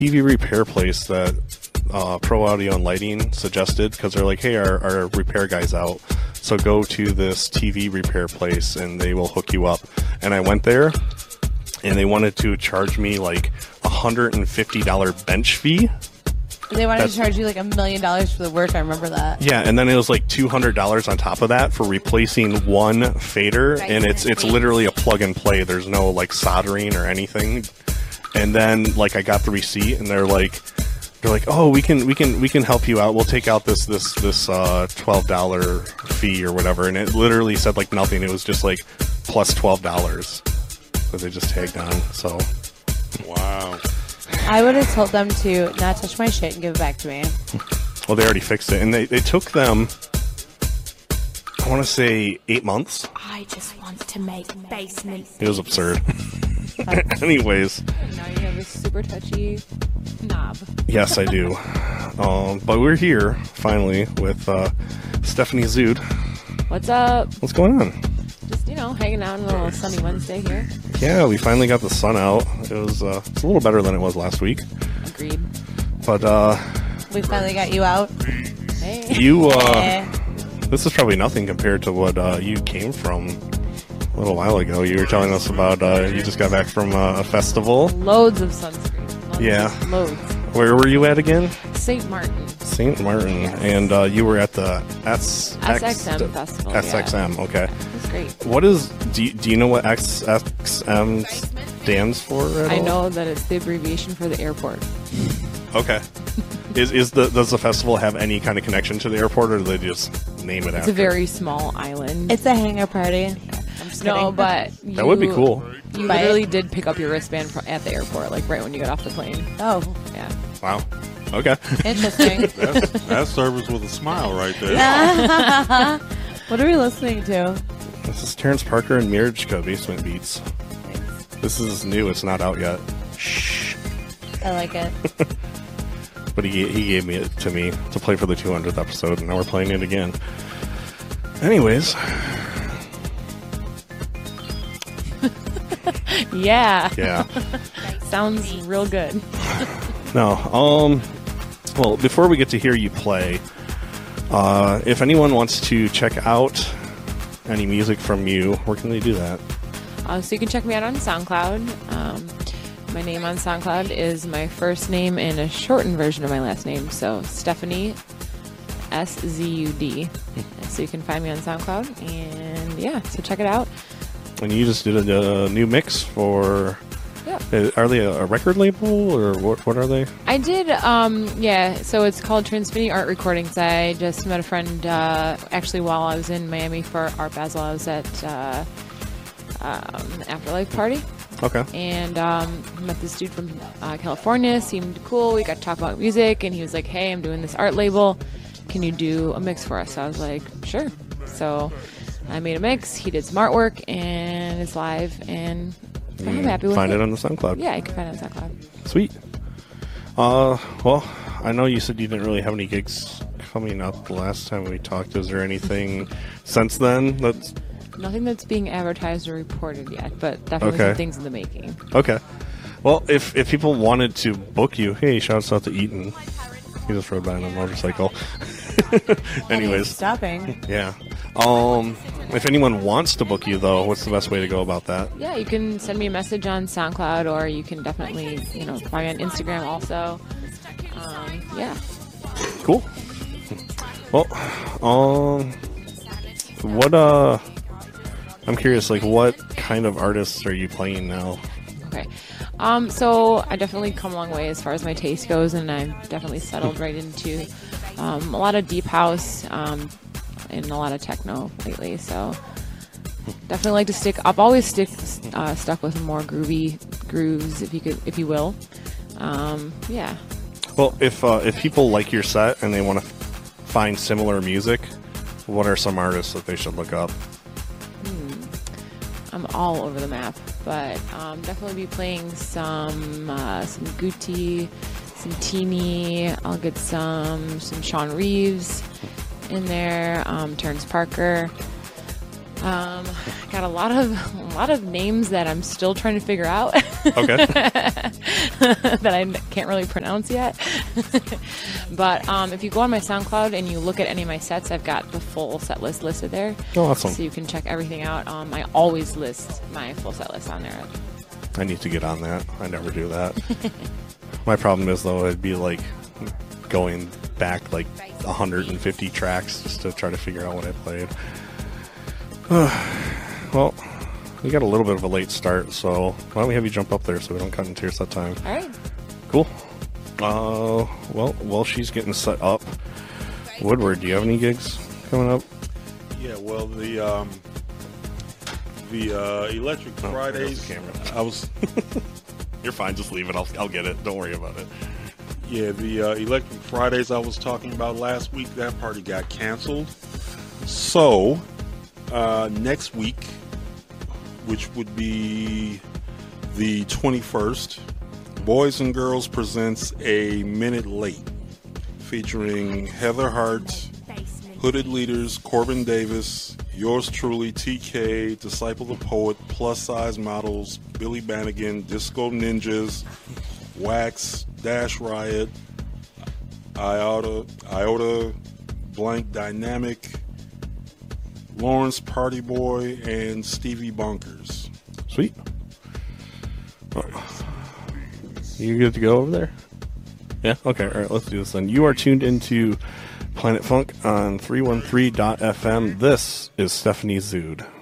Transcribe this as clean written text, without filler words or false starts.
TV repair place that Pro Audio and Lighting suggested, because they're like, hey, our repair guy's out, so go to this TV repair place and they will hook you up. And I went there, and they wanted to charge me like $150 bench fee. They wanted to charge you like $1 million for the work. I remember that. Yeah, and then it was like $200 on top of that for replacing one fader, and it's literally a plug and play. There's no like soldering or anything. And then like I got the receipt, and they're like, oh, we can help you out. We'll take out this $12 fee or whatever, and it literally said like nothing. It was just like plus $12 that they just tagged on. So, wow. I would have told them to not touch my shit and give it back to me. Well, they already fixed it, and they took them, I want to say 8 months. I just want to make basement. It was absurd. Anyways. Now you have a super touchy knob. Yes, I do. But we're here, finally, with Stephanie Zood. What's up? What's going on? Just, hanging out on a little sunny Wednesday here. Yeah, we finally got the sun out. It was it's a little better than it was last week. Agreed. But we finally got you out. Hey. You this is probably nothing compared to what you came from a little while ago. You were telling us about you just got back from a festival. Loads of sunscreen. Loads. Where were you at again? St. Martin. St. Martin. Yes. And you were at the SXM Festival. SXM, yeah. okay. That's great. What is, do you know what SXM stands for at all? I know that it's the abbreviation for the airport. Okay. Does the festival have any kind of connection to the airport, or do they just name it after? It's a very small island. It's a hangar party. I'm just kidding. But that would be cool. You literally did pick up your wristband at the airport, like right when you got off the plane. Oh. Yeah. Wow. Okay. Interesting. That's service with a smile right there. What are we listening to? This is Terrence Parker and Mirjka Basement Beats. This is new. It's not out yet. Shh. I like it. But he gave it to me to play for the 200th episode, and now we're playing it again. Anyways. Yeah. Yeah. Sounds real good. No. Well, before we get to hear you play, if anyone wants to check out any music from you, where can they do that? So you can check me out on SoundCloud. My name on SoundCloud is my first name and a shortened version of my last name. So Stephanie SZUD. So you can find me on SoundCloud. And yeah, so check it out. And you just did a new mix for... Yeah. Are they a record label, or what are they? I did, yeah, so it's called Transfinity Art Recordings. I just met a friend, actually while I was in Miami for Art Basel. I was at Afterlife party. Okay. And met this dude from California, seemed cool. We got to talk about music, and he was like, hey, I'm doing this art label. Can you do a mix for us? So I was like, sure. So I made a mix. He did some artwork, and it's live, and... I'm happy with find it on the SoundCloud. Yeah, you can find it on SoundCloud. Sweet. Well, I know you said you didn't really have any gigs coming up the last time we talked. Is there anything since then that's... Nothing that's being advertised or reported yet, but definitely some things in the making. Okay. Well, if people wanted to book you, hey, shouts out to Eaton. He just rode by on a motorcycle. Anyways. Stopping. Yeah. If anyone wants to book you, though, what's the best way to go about that? Yeah, you can send me a message on SoundCloud, or you can definitely, find me on Instagram also. Yeah. Cool. Well, I'm curious, like, what kind of artists are you playing now? Okay. So I definitely come a long way as far as my taste goes, and I've definitely settled right into a lot of deep house and a lot of techno lately. So definitely like to stick. I've always stuck with more groovy grooves, if you will. Yeah. Well, if people like your set and they want to find similar music, what are some artists that they should look up? I'm all over the map, but definitely be playing some Gucci, some Teeny. I'll get some Sean Reeves in there. Terrence Parker. Got a lot of names that I'm still trying to figure out. Okay. that I can't really pronounce yet. But if you go on my SoundCloud and you look at any of my sets, I've got the full set list listed there. Oh, awesome. So you can check everything out. I always list my full set list on there. I need to get on that. I never do that. My problem is, though, it'd be like going back like 150 tracks just to try to figure out what I played. Well, we got a little bit of a late start, so why don't we have you jump up there so we don't cut into your set time? All right. Cool. Well, while she's getting set up, Woodward, do you have any gigs coming up? Yeah, well, the Electric Fridays. The camera. I was. You're fine. Just leave it. I'll get it. Don't worry about it. Yeah, the Electric Fridays I was talking about last week, that party got canceled. So, next week, which would be the 21st, Boys and Girls presents A Minute Late, featuring Heather Hart, Hooded Leaders, Corbin Davis, yours truly, TK, Disciple the Poet, Plus Size Models, Billy Bannigan, Disco Ninjas, Wax, Dash Riot, Iota, Blank Dynamic, Lawrence Party Boy, and Stevie Bonkers. Sweet. You good to go over there? Yeah? Okay, all right, let's do this then. You are tuned into Planet Funk on 313.fm. This is Stephanie Zood.